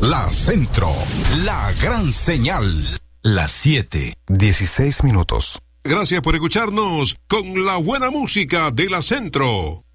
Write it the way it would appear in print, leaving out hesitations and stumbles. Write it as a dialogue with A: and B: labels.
A: La Centro, la gran señal. Las 7:16.
B: Gracias por escucharnos con la buena música de La Centro.